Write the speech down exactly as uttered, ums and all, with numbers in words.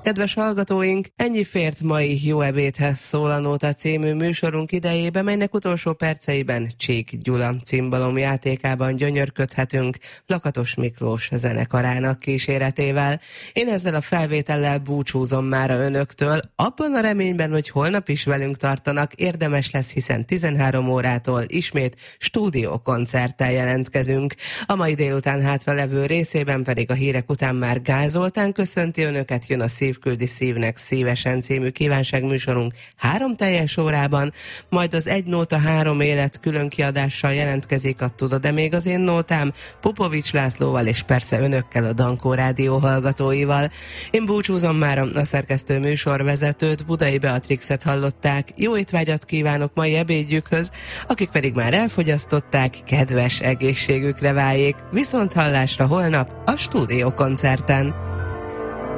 Kedves hallgatóink, ennyi fért mai Jó ebédhez szól a Nóta című műsorunk idejébe, melynek utolsó perceiben Csík Gyula cimbalom játékában gyönyörködhetünk Lakatos Miklós zenekarának kíséretével. Én ezzel a felvétellel búcsúzom mára önöktől, abban a reményben, hogy holnap is velünk tartanak, érdemes lesz, hiszen tizenhárom órától ismét stúdiókoncerttel jelentkezünk. A mai délután hátra levő részében pedig a hírek után már Gál Zoltán köszönti önöket, jön a Szívküldi Szívnek Szívesen című kívánságműsorunk három teljes órában, majd az Egy Nóta Három Élet külön kiadással jelentkezik a Tudod-e még az én nótám Popovics Lászlóval és persze önökkel, a Dankó Rádió hallgatóival. Én búcsúzom már, a szerkesztő műsorvezetőt, Budai Beatrixet hallották. Jó étvágyat kívánok mai ebédjükhöz, akik pedig már elfogyasztották, kedves egészségükre váljék. Viszont hallásra holnap a stúdiókoncerten.